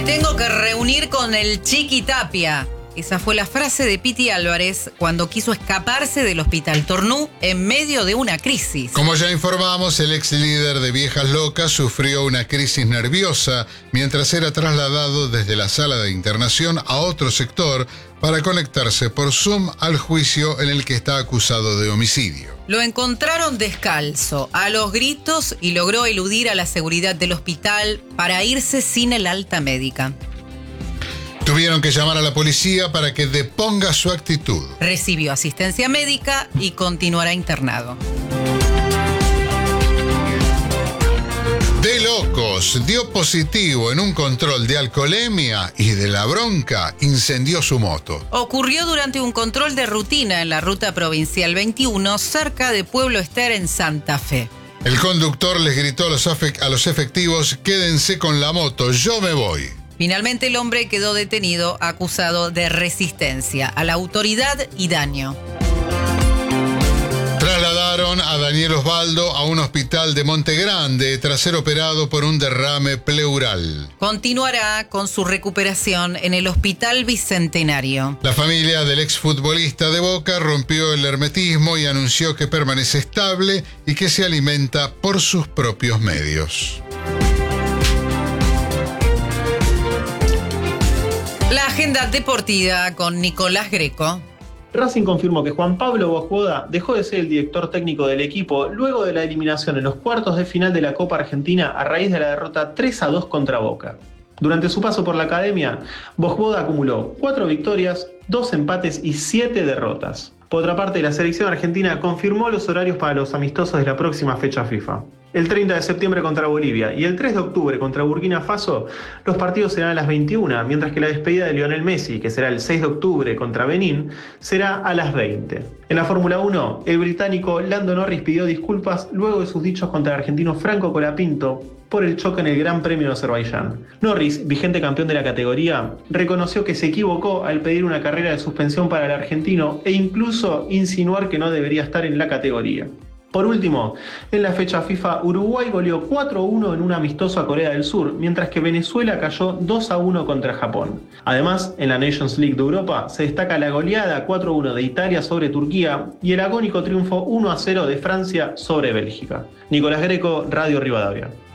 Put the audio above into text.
Tengo que reunir con el Chiqui Tapia. Esa fue la frase de Piti Álvarez cuando quiso escaparse del Hospital Tornú en medio de una crisis. Como ya informamos, el ex líder de Viejas Locas sufrió una crisis nerviosa mientras era trasladado desde la sala de internación a otro sector para conectarse por Zoom al juicio en el que está acusado de homicidio. Lo encontraron descalzo, a los gritos, y logró eludir a la seguridad del hospital para irse sin el alta médica. Tuvieron que llamar a la policía para que deponga su actitud. Recibió asistencia médica y continuará internado. De locos, dio positivo en un control de alcoholemia y de la bronca incendió su moto. Ocurrió durante un control de rutina en la ruta provincial 21 cerca de Pueblo Ester en Santa Fe. El conductor les gritó a los efectivos: quédense con la moto, yo me voy. Finalmente el hombre quedó detenido acusado de resistencia a la autoridad y daño. Trasladaron a Daniel Osvaldo a un hospital de Monte Grande tras ser operado por un derrame pleural. Continuará con su recuperación en el Hospital Bicentenario. La familia del exfutbolista de Boca rompió el hermetismo y anunció que permanece estable y que se alimenta por sus propios medios. La agenda deportiva con Nicolás Greco. Racing confirmó que Juan Pablo Bojboda dejó de ser el director técnico del equipo luego de la eliminación en los cuartos de final de la Copa Argentina a raíz de la derrota 3-2 contra Boca. Durante su paso por la academia, Bojboda acumuló 4 victorias, 2 empates y 7 derrotas. Por otra parte, la selección argentina confirmó los horarios para los amistosos de la próxima fecha FIFA. El 30 de septiembre contra Bolivia y el 3 de octubre contra Burkina Faso, los partidos serán a las 21, mientras que la despedida de Lionel Messi, que será el 6 de octubre contra Benín, será a las 20. En la Fórmula 1, el británico Lando Norris pidió disculpas luego de sus dichos contra el argentino Franco Colapinto por el choque en el Gran Premio de Azerbaiyán. Norris, vigente campeón de la categoría, reconoció que se equivocó al pedir una carrera de suspensión para el argentino e incluso insinuar que no debería estar en la categoría. Por último, en la fecha FIFA, Uruguay goleó 4-1 en un amistoso a Corea del Sur, mientras que Venezuela cayó 2-1 contra Japón. Además, en la Nations League de Europa se destaca la goleada 4-1 de Italia sobre Turquía y el agónico triunfo 1-0 de Francia sobre Bélgica. Nicolás Greco, Radio Rivadavia.